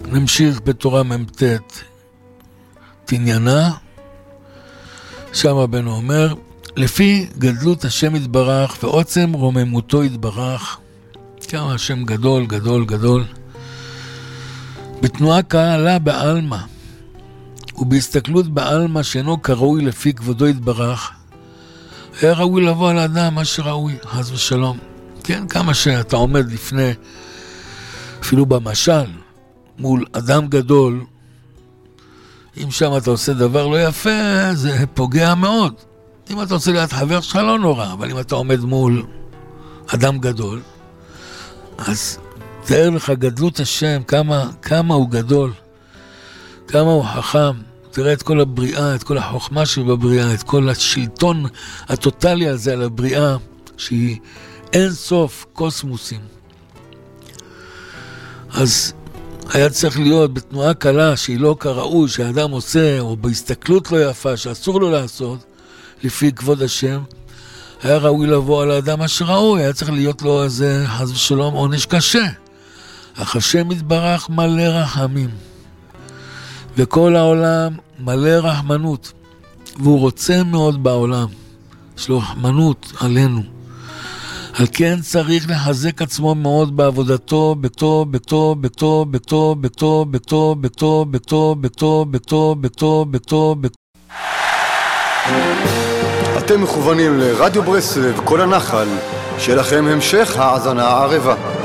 נמשיך בתורה מ"ט תניינה, שם רבנו אומר, לפי גדלות השם יתברך ועוצם רוממותו יתברך, כמה השם גדול, גדול, גדול, בתנועה קלה בעלמא, ובהסתכלות בעלמא שאינו כראוי לפי כבודו יתברך, היה ראוי לבוא על האדם מה שראוי, חס ושלום. כן, כמה שאתה עומד לפני, אפילו במשל, מול אדם גדול, אם שם אתה עושה דבר לא יפה, זה פוגע מאוד. אם אתה עושה ליד חבר שלך לא נורא, אבל אם אתה עומד מול אדם גדול, אז תאר לך גדלות השם, כמה הוא גדול, כמה הוא חכם. תראה את כל הבריאה, את כל החוכמה שבבריאה, את כל השלטון הטוטלי הזה על הבריאה, שהיא אין סוף קוסמוסים. אז היה צריך להיות בתנועה קלה שהיא לא כראוי, שהאדם עושה, או בהסתכלות לא יפה, שאסור לו לעשות, לפי כבוד השם, היה ראוי לבוא על האדם אשר ראוי, היה צריך להיות לו איזה חס ושלום עונש קשה. אך השם יתברך מלא רחמים, וכל העולם מלא רחמנות, והוא רוצה מאוד בעולם, יש לו רחמנות עלינו. על כן צריך לחזק עצמו מאוד בעבודתו, אתם מכוונים לרדיו ברסלב, כל הנחל, שלכם המשך האזנה ערבה.